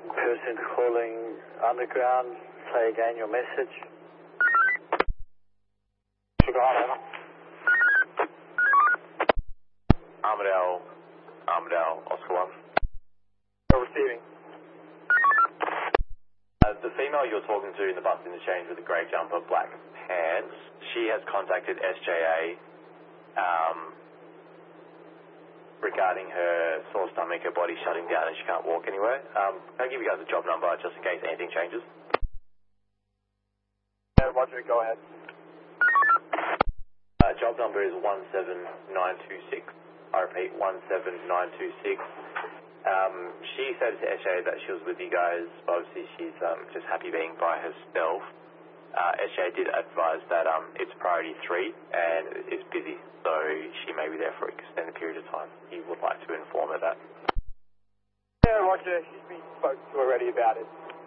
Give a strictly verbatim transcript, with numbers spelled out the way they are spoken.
Person calling underground, say again your message. Armadale, Armadale, Oscar one. Receiving. Uh, the female you're talking to in the bus interchange with the grey jumper, black pants, she has contacted S J A um, regarding her sore stomach, her body shutting down and she can't walk anywhere. Um, can I give you guys a job number just in case anything changes? Yeah, Roger, go ahead. Uh, job number is one seven nine two six. I repeat, one seven nine two six. Um, she said to S J A that she was with you guys, but obviously she's um, just happy being by herself. Uh, S J A did advise that um, it's priority three and it's busy, so she may be there for an extended period of time. He would like to inform her that. Yeah, Roger, we spoke to her already about it.